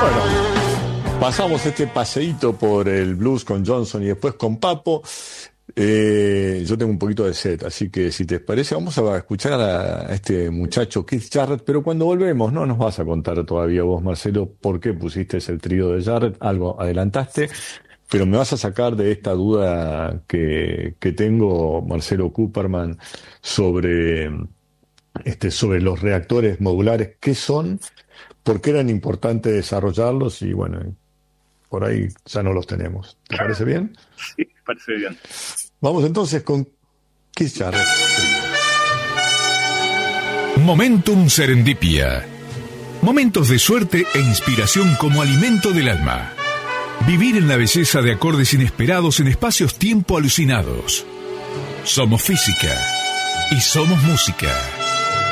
Pasamos este paseíto por el blues con Johnson y después con Papo. Yo tengo un poquito de sed, así que si te parece vamos a escuchar a este muchacho Keith Jarrett, pero cuando volvemos no nos vas a contar todavía vos, Marcelo, por qué pusiste el trío de Jarrett, algo adelantaste, pero me vas a sacar de esta duda que tengo, Marcelo Cooperman, sobre los reactores modulares, qué son, por qué eran importantes desarrollarlos y bueno, por ahí ya no los tenemos. ¿Te parece bien? Sí, me parece bien. Vamos entonces con Keith Jarrett. Momentum Serendipia. Momentos de suerte e inspiración como alimento del alma. Vivir en la belleza de acordes inesperados en espacios-tiempo alucinados. Somos física y somos música.